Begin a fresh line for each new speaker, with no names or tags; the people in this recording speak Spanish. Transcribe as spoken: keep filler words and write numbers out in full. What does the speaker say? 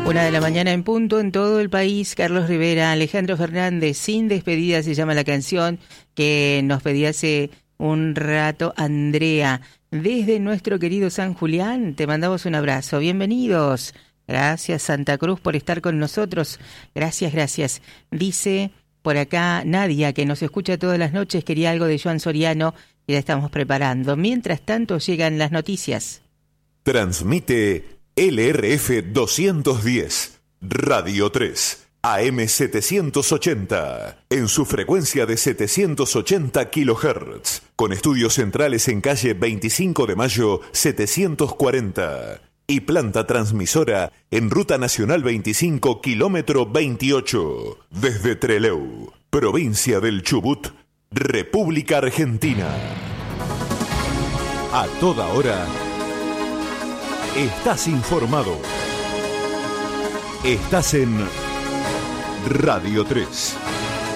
Una de la mañana en punto en todo el país. Carlos Rivera, Alejandro Fernández, Sin Despedida se llama la canción que nos pedía hace un rato Andrea. Desde nuestro querido San Julián te mandamos un abrazo. Bienvenidos. Gracias Santa Cruz por estar con nosotros. Gracias, gracias. Dice por acá Nadia, que nos escucha todas las noches, quería algo de Joan Soriano y la estamos preparando. Mientras tanto llegan las noticias.
Transmite L R F doscientos diez, Radio tres, A M setecientos ochenta, en su frecuencia de setecientos ochenta kilohertz, con estudios centrales en calle veinticinco de mayo setecientos cuarenta y planta transmisora en Ruta Nacional veinticinco, kilómetro veintiocho, desde Trelew, provincia del Chubut, República Argentina. A toda hora, estás informado. Estás en Radio tres.